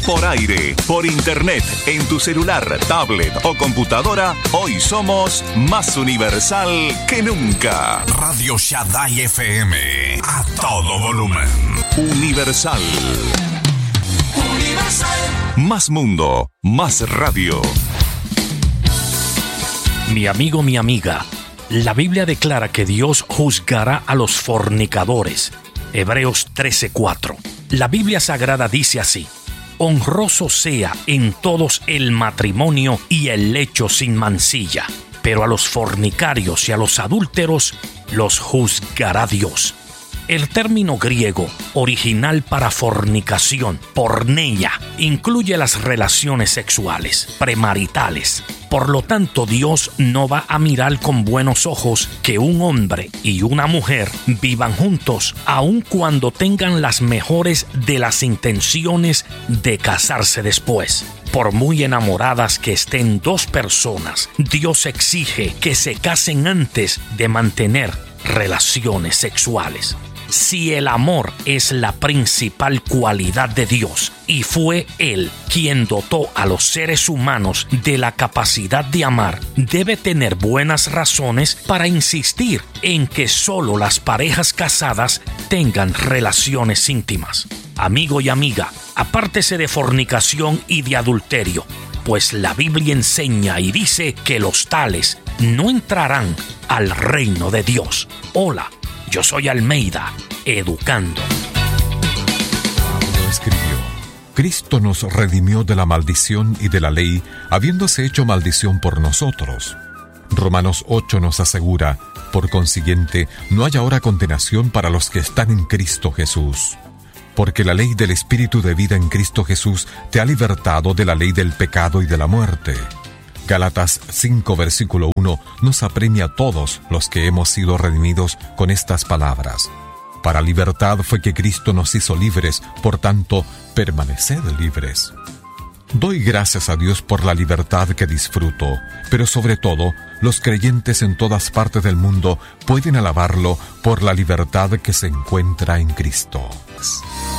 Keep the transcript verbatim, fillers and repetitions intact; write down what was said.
por aire, por internet, en tu celular, tablet o computadora, hoy somos más universal que nunca. Radio Shaddai F M, a todo volumen. Universal. Universal. Más mundo, más radio. Mi amigo, mi amiga, la Biblia declara que Dios juzgará a los fornicadores. Hebreos trece cuatro. La Biblia Sagrada dice así: honroso sea en todos el matrimonio y el lecho sin mancilla, pero a los fornicarios y a los adúlteros los juzgará Dios. El término griego original para fornicación, porneia, incluye las relaciones sexuales premaritales. Por lo tanto, Dios no va a mirar con buenos ojos que un hombre y una mujer vivan juntos, aun cuando tengan las mejores de las intenciones de casarse después. Por muy enamoradas que estén dos personas, Dios exige que se casen antes de mantener relaciones sexuales. Si el amor es la principal cualidad de Dios y fue Él quien dotó a los seres humanos de la capacidad de amar, debe tener buenas razones para insistir en que solo las parejas casadas tengan relaciones íntimas. Amigo y amiga, apártese de fornicación y de adulterio, pues la Biblia enseña y dice que los tales no entrarán al reino de Dios. Hola. Yo soy Almeida, educando. Pablo escribió: Cristo nos redimió de la maldición y de la ley, habiéndose hecho maldición por nosotros. Romanos ocho nos asegura: por consiguiente, no hay ahora condenación para los que están en Cristo Jesús. Porque la ley del Espíritu de vida en Cristo Jesús te ha libertado de la ley del pecado y de la muerte. Gálatas cinco, versículo uno, nos apremia a todos los que hemos sido redimidos con estas palabras: para libertad fue que Cristo nos hizo libres, por tanto, permaneced libres. Doy gracias a Dios por la libertad que disfruto, pero sobre todo, los creyentes en todas partes del mundo pueden alabarlo por la libertad que se encuentra en Cristo.